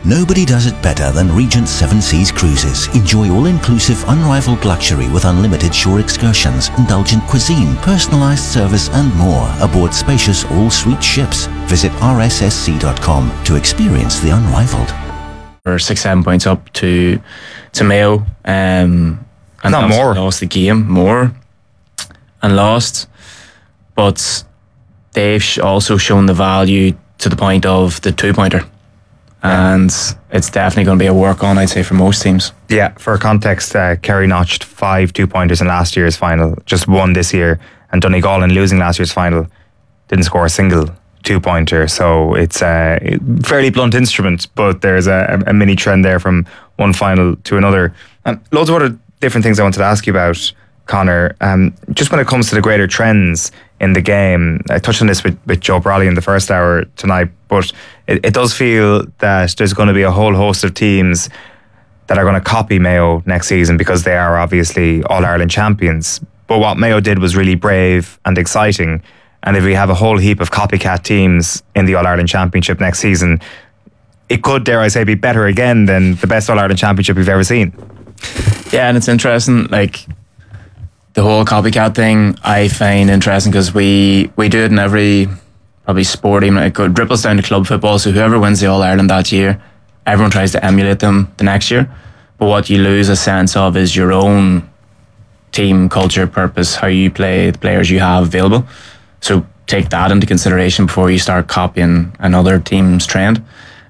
Nobody does it better than Regent Seven Seas Cruises. Enjoy all-inclusive, unrivaled luxury with unlimited shore excursions, indulgent cuisine, personalised service and more aboard spacious all-suite ships. Visit rssc.com to experience the unrivaled. We're 6-7 points up to Mayo. And not more. Lost the game more and lost. But they've also shown the value to the point of the 2-pointer. And it's definitely going to be a work on, I'd say, for most teams. Yeah, for context, Kerry notched 5 2-pointers in last year's final, just 1 this year. And Donegal, in losing last year's final, didn't score a single 2-pointer. So it's a fairly blunt instrument, but there's a mini trend there from one final to another. And loads of other different things I wanted to ask you about, Conor. Just when it comes to the greater trends in the game, I touched on this with Joe Brolly in the first hour tonight, but it does feel that there's going to be a whole host of teams that are going to copy Mayo next season because they are obviously All-Ireland champions. But what Mayo did was really brave and exciting. And if we have a whole heap of copycat teams in the All-Ireland Championship next season, it could, dare I say, be better again than the best All-Ireland Championship we've ever seen. Yeah, and it's interesting, like, the whole copycat thing I find interesting because we do it in every probably sport, even it ripples down to club football. So whoever wins the All-Ireland that year, everyone tries to emulate them the next year. But what you lose a sense of is your own team culture, purpose, how you play, the players you have available. So take that into consideration before you start copying another team's trend.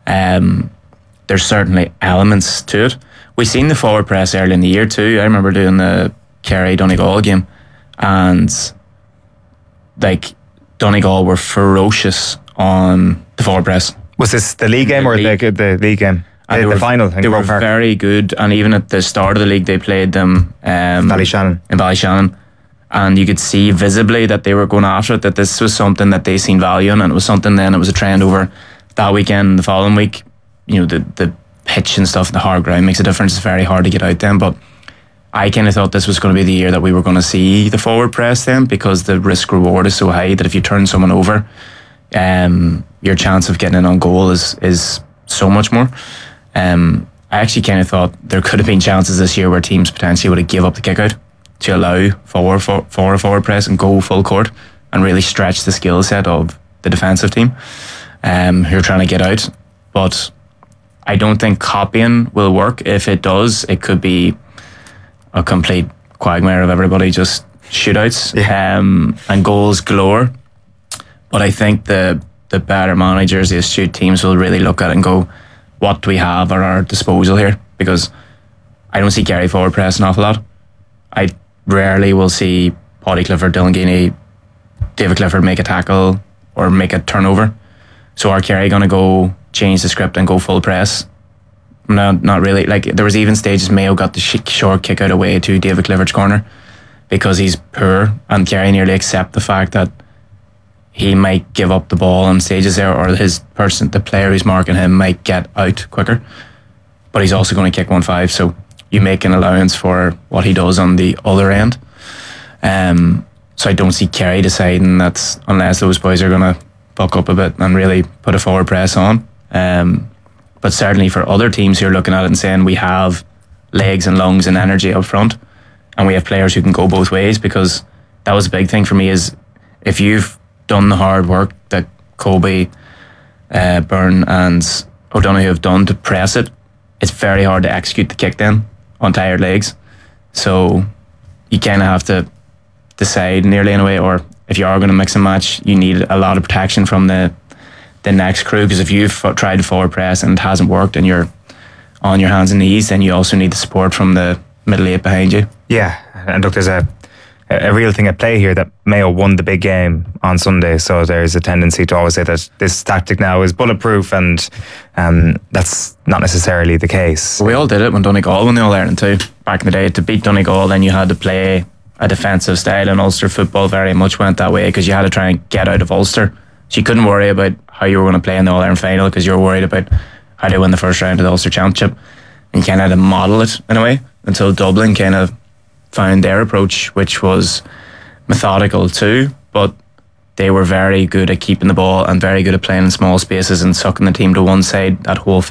There's certainly elements to it. We've seen the forward press early in the year too. I remember doing the Kerry Donegal game, and like Donegal were ferocious on the forward press. Was this the league game or the league game? The final. They were very good, and even at the start of the league, they played them in Ballyshannon, and you could see visibly that they were going after it. That this was something that they seen value in, and it was something. Then it was a trend over that weekend. The following week, the pitch and stuff, the hard ground makes a difference. It's very hard to get out then, but I kind of thought this was going to be the year that we were going to see the forward press then, because the risk reward is so high that if you turn someone over, your chance of getting in on goal is so much more. I actually kind of thought there could have been chances this year where teams potentially would have give up the kick out to allow for a forward press and go full court and really stretch the skill set of the defensive team who are trying to get out. But I don't think copying will work. If it does, it could be a complete quagmire of everybody just shootouts and goals galore. But I think the better managers, the astute teams will really look at it and go, what do we have at our disposal here? Because I don't see Kerry forward press an awful lot. I rarely will see Paddy Clifford, Dylan Geeney, David Clifford make a tackle or make a turnover. So are Kerry going to go change the script and go full press? No, not really. Like, there was even stages Mayo got the short kick out away to David Clifford's corner because he's poor, and Kerry nearly accept the fact that he might give up the ball on stages there, or the player who's marking him might get out quicker. But he's also going to kick 1-5, so you make an allowance for what he does on the other end. So I don't see Kerry deciding that unless those boys are going to buck up a bit and really put a forward press on. But certainly for other teams who are looking at it and saying we have legs and lungs and energy up front, and we have players who can go both ways, because that was a big thing for me, is if you've done the hard work that Kobe, Byrne and O'Donoghue have done to press it, it's very hard to execute the kick then on tired legs. So you kind of have to decide nearly in a way, or if you are going to mix and match, you need a lot of protection from the next crew, because if you've tried to forward press and it hasn't worked and you're on your hands and knees, then you also need the support from the middle eight behind you. Yeah, and look, there's a real thing at play here that Mayo won the big game on Sunday, so there's a tendency to always say that this tactic now is bulletproof, and that's not necessarily the case. We all did it when Donegal won the All-Ireland too. Back in the day, to beat Donegal, then you had to play a defensive style, and Ulster football very much went that way, because you had to try and get out of Ulster. So you couldn't worry about how you were going to play in the All-Ireland final, because you were worried about how to win the first round of the Ulster Championship. And you kind of had to model it in a way until Dublin kind of found their approach, which was methodical too, but they were very good at keeping the ball and very good at playing in small spaces and sucking the team to one side that whole